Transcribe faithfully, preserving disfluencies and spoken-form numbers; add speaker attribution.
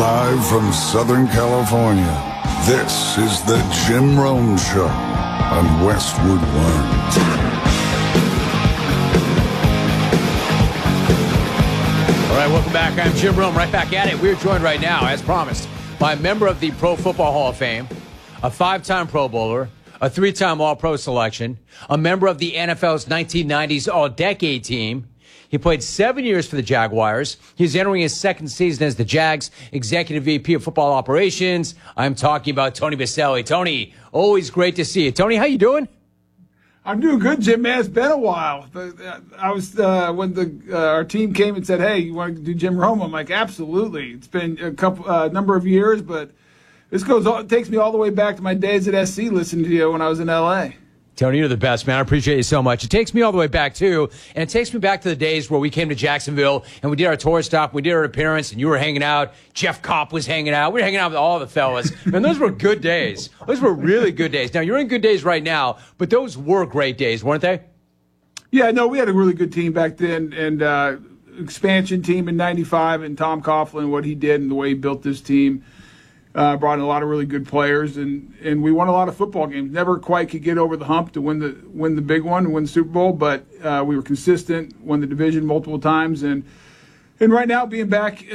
Speaker 1: Live from Southern California, this is the Jim Rome Show on Westwood One.
Speaker 2: All right, welcome back. I'm Jim Rome, right back at it. We're joined right now, as promised, by a member of the Pro Football Hall of Fame, a five-time Pro Bowler, a three-time All-Pro selection, a member of the N F L's nineteen nineties All-Decade team. He played seven years for the Jaguars. He's entering his second season as the Jags Executive V P of Football Operations. I'm talking about Tony Boselli. Tony, always great to see you. Tony, how you doing?
Speaker 3: I'm doing good, Jim. Man, it's been a while. I was uh, when the uh, our team came and said, "Hey, you want to do Jim Rome?" I'm like, "Absolutely." It's been a couple uh, number of years, but this goes all, it takes me all the way back to my days at S C listening to you when I was in L A.
Speaker 2: Tony, you're the best, man. I appreciate you so much. It takes me all the way back, too, and it takes me back to the days where we came to Jacksonville, and we did our tour stop, we did our appearance, and you were hanging out. Jeff Kopp was hanging out. We were hanging out with all the fellas. Man, those were good days. Those were really good days. Now, you're in good days right now, but those were great days, weren't they?
Speaker 3: Yeah, no, we had a really good team back then, and uh, expansion team in ninety-five, and Tom Coughlin, what he did and the way he built this team. Uh, brought in a lot of really good players, and, and we won a lot of football games. Never quite could get over the hump to win the win the big one, win the Super Bowl, but uh, we were consistent, won the division multiple times, and and right now being back